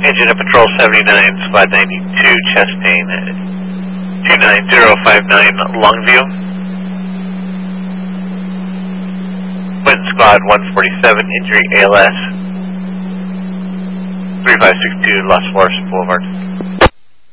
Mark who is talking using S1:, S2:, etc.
S1: Engine at Patrol 79, Squad 92, Chastain, 29059, Longview. Wind Squad 147, injury ALS, 3562, Las Flores Boulevard.